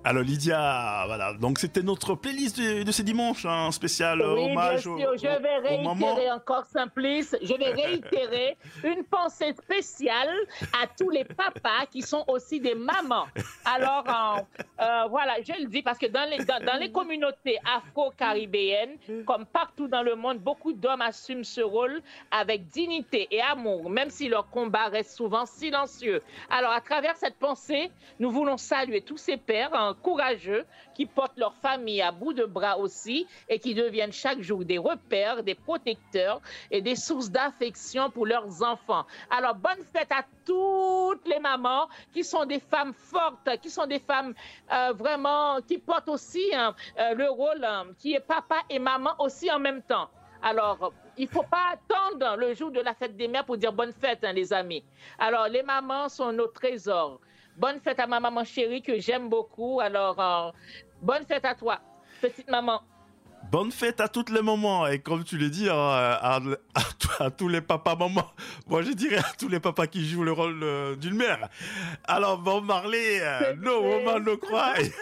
Alors Lydia, voilà, donc c'était notre playlist de ce dimanche, un spécial Oui, hommage bien sûr. Je vais aux mamans. réitérer encore, Simplice. Je vais réitérer une pensée spéciale à tous les papas qui sont aussi des mamans. Alors, voilà, je le dis parce que dans les communautés afro-caribéennes, comme partout dans le monde, beaucoup d'hommes assument ce rôle avec dignité et amour, même si leur combat reste souvent silencieux. Alors, à travers cette pensée, nous voulons saluer tous ces pères courageux qui portent leur famille à bout de bras aussi et qui deviennent chaque jour des repères, des protecteurs et des sources d'affection pour leurs enfants. Alors, bonne fête à toutes les mamans qui sont des femmes fortes, qui sont des femmes vraiment qui portent aussi le rôle qui est papa et maman aussi en même temps. Alors, il ne faut pas attendre le jour de la fête des mères pour dire bonne fête, les amis. Alors, les mamans sont nos trésors. Bonne fête à ma maman chérie que j'aime beaucoup. Alors, bonne fête à toi, petite maman. Bonne fête à toutes les mamans et comme tu l'as dit, à tous les papas mamans. Moi, je dirais à tous les papas qui jouent le rôle d'une mère. Alors, Bob Marley, no woman, no cry.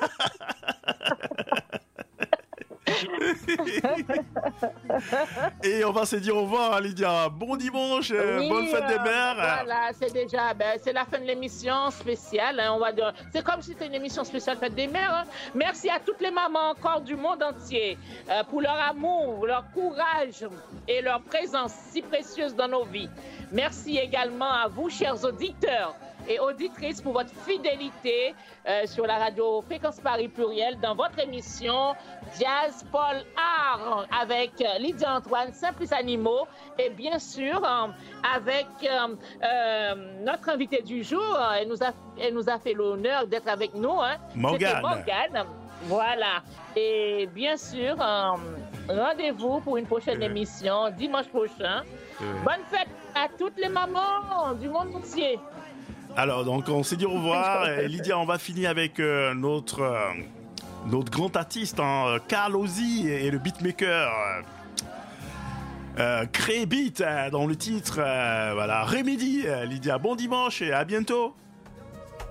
Et on va se dire au revoir, Lydia. Bon dimanche, Oui, bonne fête des mères. Voilà, c'est déjà, c'est la fin de l'émission spéciale. On va dire, c'est comme si c'était une émission spéciale fête des mères. Merci à toutes les mamans encore du monde entier pour leur amour, leur courage et leur présence si précieuse dans nos vies. Merci également à vous, chers auditeurs et auditrices, pour votre fidélité sur la radio Fréquence Paris Pluriel dans votre émission Jazz Paul Art avec Lydia Antoine, Simplice Animaux et bien sûr avec notre invité du jour. Elle nous a fait l'honneur d'être avec nous. Morgane. Morgane. Voilà. Et bien sûr, rendez-vous pour une prochaine émission dimanche prochain. Bonne fête à toutes les mamans du monde entier. Alors, donc, on s'est dit au revoir. Lydia, on va finir avec notre grand artiste, Carl Ozzy et le beatmaker Cré Beat dans le titre. Voilà, Remedy. Lydia, bon dimanche et à bientôt.